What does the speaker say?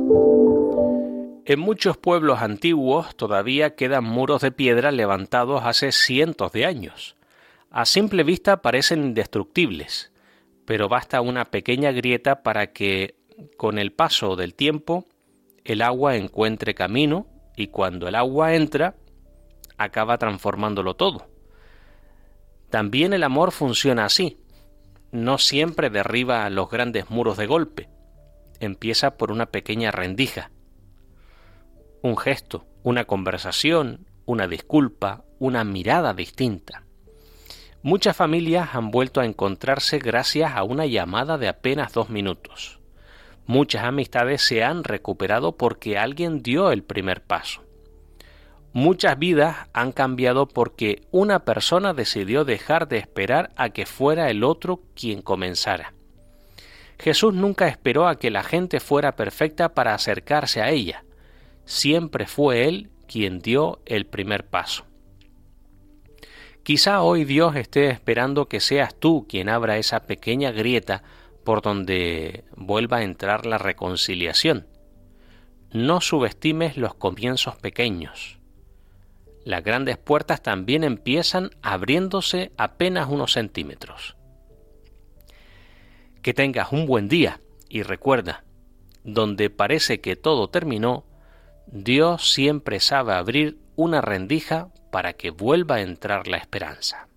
En muchos pueblos antiguos todavía quedan muros de piedra levantados hace cientos de años. A simple vista parecen indestructibles, pero basta una pequeña grieta para que, con el paso del tiempo, el agua encuentre camino y cuando el agua entra, acaba transformándolo todo. También el amor funciona así. No siempre derriba los grandes muros de golpe. Empieza por una pequeña rendija. Un gesto, una conversación, una disculpa, una mirada distinta. Muchas familias han vuelto a encontrarse gracias a una llamada de apenas 2 minutos. Muchas amistades se han recuperado porque alguien dio el primer paso. Muchas vidas han cambiado porque una persona decidió dejar de esperar a que fuera el otro quien comenzara. Jesús nunca esperó a que la gente fuera perfecta para acercarse a ella. Siempre fue Él quien dio el primer paso. Quizá hoy Dios esté esperando que seas tú quien abra esa pequeña grieta por donde vuelva a entrar la reconciliación. No subestimes los comienzos pequeños. Las grandes puertas también empiezan abriéndose apenas unos centímetros. Que tengas un buen día y recuerda, donde parece que todo terminó, Dios siempre sabe abrir una rendija para que vuelva a entrar la esperanza.